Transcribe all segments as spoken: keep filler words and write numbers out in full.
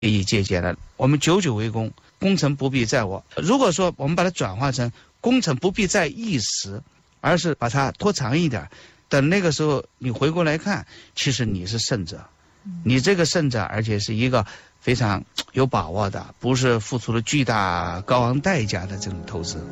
以借鉴了。我们久久为功，功成不必在我。如果说我们把它转化成功成不必在一时，而是把它拖长一点，等那个时候你回过来看，其实你是胜者，你这个胜者，而且是一个非常有把握的，不是付出了巨大高昂代价的这种投资。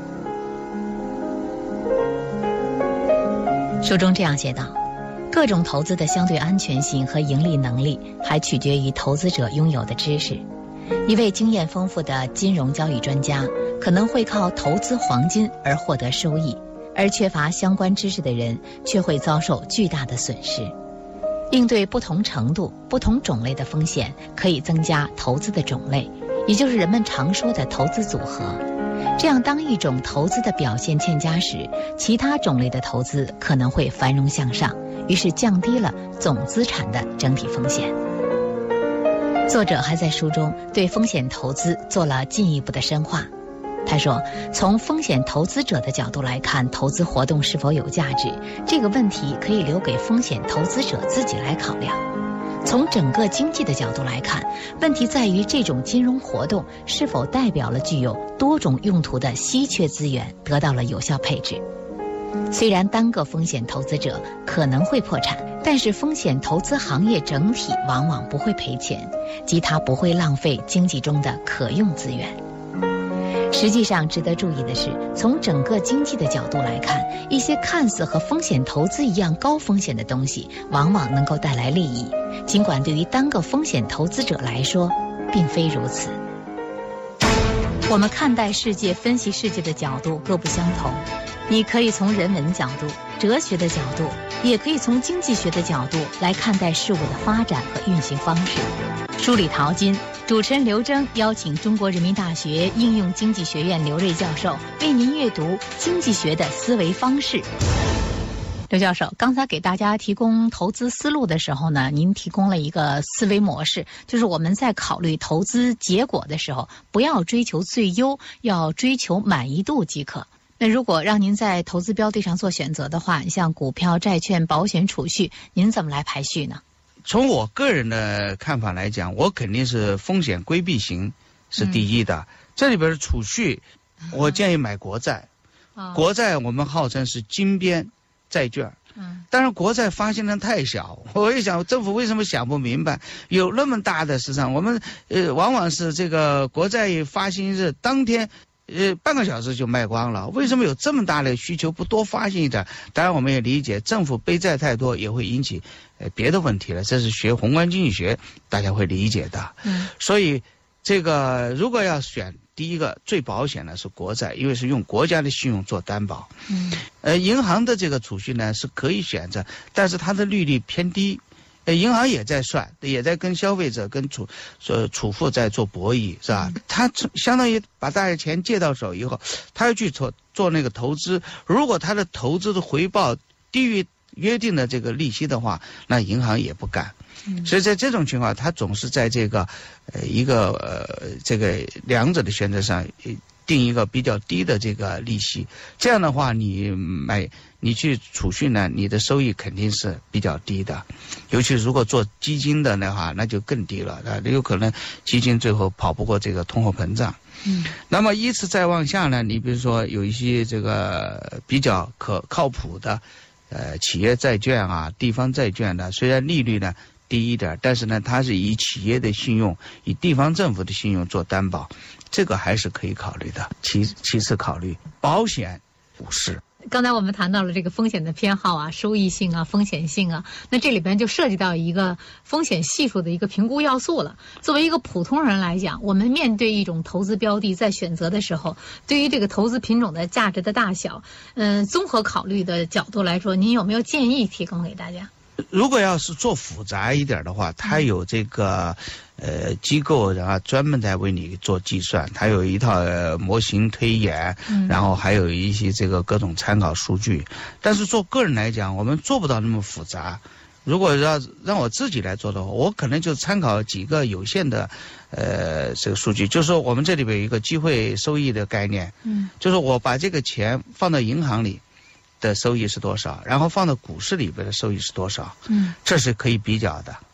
书中这样写道，各种投资的相对安全性和盈利能力还取决于投资者拥有的知识。一位经验丰富的金融交易专家可能会靠投资黄金而获得收益，而缺乏相关知识的人却会遭受巨大的损失。应对不同程度、不同种类的风险，可以增加投资的种类，也就是人们常说的投资组合。这样，当一种投资的表现欠佳时，其他种类的投资可能会繁荣向上，于是降低了总资产的整体风险。作者还在书中对风险投资做了进一步的深化。他说，从风险投资者的角度来看，投资活动是否有价值，这个问题可以留给风险投资者自己来考量。从整个经济的角度来看，问题在于这种金融活动是否代表了具有多种用途的稀缺资源得到了有效配置。虽然单个风险投资者可能会破产，但是风险投资行业整体往往不会赔钱，即它不会浪费经济中的可用资源。实际上值得注意的是，从整个经济的角度来看，一些看似和风险投资一样高风险的东西往往能够带来利益，尽管对于单个风险投资者来说并非如此。我们看待世界、分析世界的角度各不相同，你可以从人文角度、哲学的角度，也可以从经济学的角度来看待事物的发展和运行方式。梳理淘金，主持人刘征邀请中国人民大学应用经济学院刘瑞教授为您阅读经济学的思维方式。刘教授，刚才给大家提供投资思路的时候呢，您提供了一个思维模式，就是我们在考虑投资结果的时候，不要追求最优，要追求满意度即可。那如果让您在投资标的上做选择的话，你像股票、债券、保险、储蓄，您怎么来排序呢？ 从我个人的看法来讲，我肯定是风险规避型是第一的。嗯、这里边的储蓄，我建议买国债。嗯、国债我们号称是金边债券。嗯，但是国债发行量太小，我一想，政府为什么想不明白？有那么大的市场，我们呃往往是这个国债发行日当天。呃，半个小时就卖光了，为什么有这么大的需求不多发行一点？当然我们也理解，政府背债太多也会引起呃别的问题了，这是学宏观经济学大家会理解的。嗯，所以这个如果要选第一个最保险的是国债，因为是用国家的信用做担保。嗯，呃，银行的这个储蓄呢是可以选择，但是它的利率偏低。呃，银行也在算，也在跟消费者、跟储呃储户在做博弈，是吧？他相当于把大家钱借到手以后，他要去做做那个投资。如果他的投资的回报低于约定的这个利息的话，那银行也不干。所以在这种情况，他总是在这个呃一个呃这个两者的选择上定一个比较低的这个利息。这样的话，你买。你去储蓄呢，你的收益肯定是比较低的，尤其如果做基金的的话，那就更低了，啊，有可能基金最后跑不过这个通货膨胀。嗯，那么依次再往下呢，你比如说有一些这个比较可靠谱的，呃，企业债券啊、地方债券呢，虽然利率呢低一点，但是呢，它是以企业的信用、以地方政府的信用做担保，这个还是可以考虑的。其其次考虑保险、股市。 刚才我们谈到了这个风险的偏好啊、收益性啊、风险性啊，那这里边就涉及到一个风险系数的一个评估要素了。作为一个普通人来讲，我们面对一种投资标的，在选择的时候，对于这个投资品种的价值的大小，嗯，综合考虑的角度来说，您有没有建议提供给大家？ 如果要是做复杂一点的话，它有这个呃机构然后专门在为你做计算，它有一套、呃、模型推演，然后还有一些这个各种参考数据。但是做个人来讲，我们做不到那么复杂。如果要让我自己来做的话，我可能就参考几个有限的呃这个数据，就是说我们这里边有一个机会收益的概念，嗯，就是我把这个钱放到银行里的收益是多少，然后放到股市里边的收益是多少，嗯，这是可以比较的。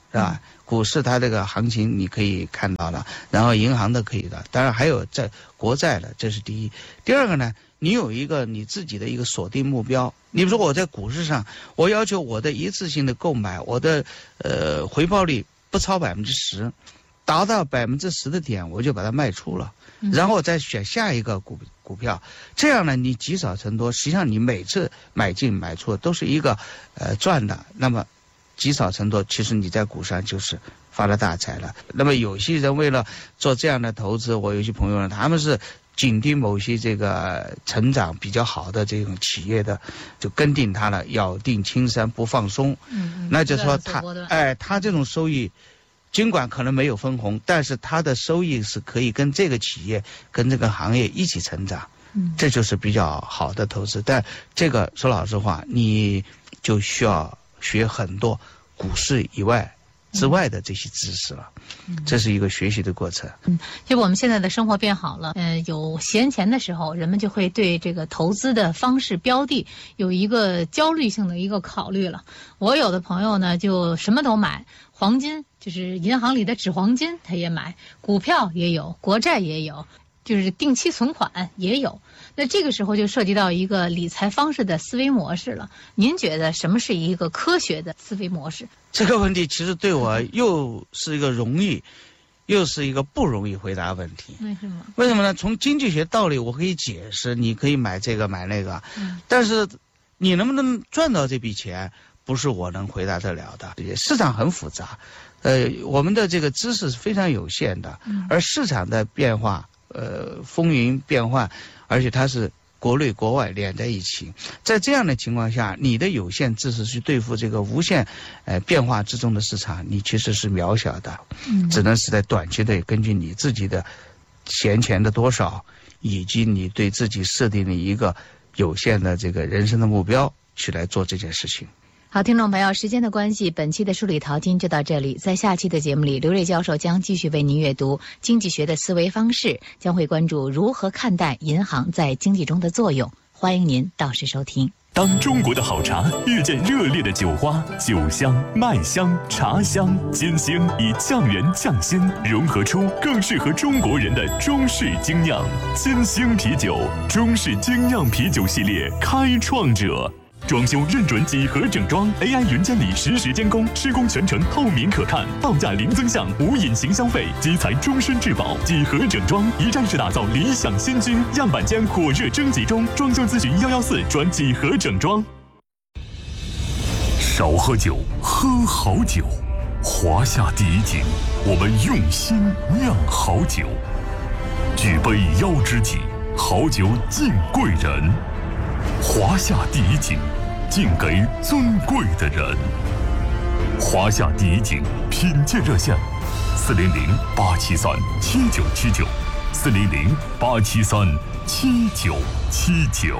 是吧？股市它这个行情你可以看到了，然后银行的可以的，当然还有在国债的，这是第一。第二个呢，你有一个你自己的一个锁定目标。你比如说我在股市上，我要求我的一次性的购买，我的呃回报率不超百分之十，达到百分之十的点我就把它卖出了，然后我再选下一个股股票。这样呢，你积少成多，实际上你每次买进买出都是一个呃赚的。那么积少成多，其实你在股上就是发了大财了。那么有些人为了做这样的投资，我有些朋友呢，他们是紧盯某些这个成长比较好的这种企业的，就跟定它了，咬定青山不放松。嗯嗯，那就说他哎，他这种收益尽管可能没有分红，但是他的收益是可以跟这个企业跟这个行业一起成长。嗯，这就是比较好的投资。但这个说老实话，你就需要学很多股市以外之外的这些知识了，嗯、这是一个学习的过程。 嗯，其实我们现在的生活变好了，呃，有闲钱的时候，人们就会对这个投资的方式、标的有一个焦虑性的一个考虑了。我有的朋友呢，就什么都买，黄金就是银行里的纸黄金，他也买，股票也有，国债也有。就是定期存款也有，那这个时候就涉及到一个理财方式的思维模式了。您觉得什么是一个科学的思维模式？ 这个问题其实对我又是一个容易，又是一个不容易回答问题。 为什么？ 为什么呢？从经济学道理我可以解释，你可以买这个买那个，嗯、但是你能不能赚到这笔钱，不是我能回答得了的。市场很复杂，呃，我们的这个知识是非常有限的，嗯、而市场的变化。呃，风云变幻，而且它是国内国外连在一起。在这样的情况下，你的有限知识去对付这个无限呃变化之中的市场，你其实是渺小的，嗯、只能是在短期内根据你自己的闲钱的多少，以及你对自己设定的一个有限的这个人生的目标去来做这件事情。 好，听众朋友，时间的关系，本期的数理淘金就到这里。在下期的节目里，刘瑞教授将继续为您阅读经济学的思维方式，将会关注如何看待银行在经济中的作用。欢迎您到时收听。 当中国的好茶遇见热烈的酒花，酒香、麦香、茶香、金星以匠人匠心融合出更适合中国人的中式精酿。金星啤酒，中式精酿啤酒系列开创者。装修认准几何整装 ，A I 云监理实时监工，施工全程透明可看，报价零增项，无隐形消费，基材终身质保。几何整装一站式打造理想新居，样板间火热征集中，装修咨询幺幺四转几何整装。少喝酒，喝好酒。华夏第一景，我们用心酿好酒。举杯邀知己，好酒敬贵人。华夏第一景，敬给尊贵的人。华夏第一景品鉴热线：四零零八七三七九七九，四零零八七三七九七九。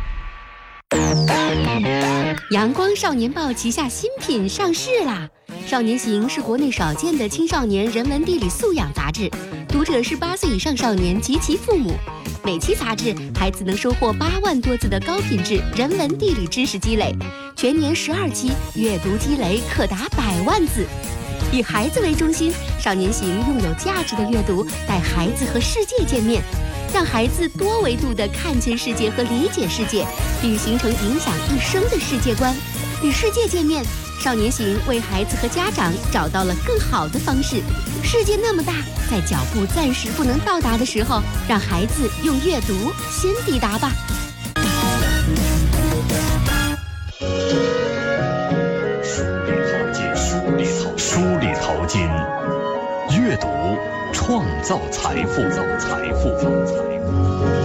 阳光少年报旗下新品上市啦！少年行是国内少见的青少年人文地理素养杂志，读者是八岁以上少年及其父母。每期杂志，孩子能收获八万多字的高品质人文地理知识积累，全年十二期，阅读积累可达百万字。以孩子为中心，少年行用有价值的阅读带孩子和世界见面，让孩子多维度地看见世界和理解世界，并形成影响一生的世界观。与世界见面，少年行为孩子和家长找到了更好的方式。世界那么大，在脚步暂时不能到达的时候，让孩子用阅读先抵达吧。 梳理淘金，阅读创造财富，造财富，造财富。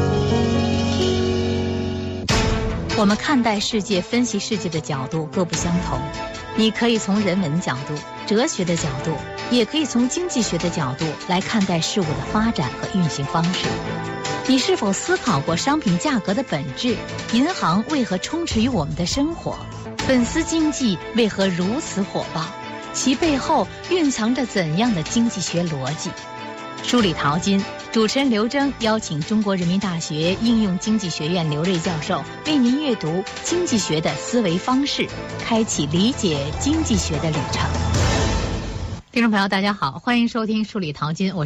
我们看待世界、分析世界的角度各不相同。你可以从人文角度、哲学的角度，也可以从经济学的角度来看待事物的发展和运行方式。你是否思考过商品价格的本质？银行为何充斥于我们的生活？粉丝经济为何如此火爆？其背后蕴藏着怎样的经济学逻辑？梳理淘金，主持人刘征邀请中国人民大学应用经济学院刘瑞教授为您阅读经济学的思维方式，开启理解经济学的旅程。 听众朋友，大家好，欢迎收听《数理淘金》，我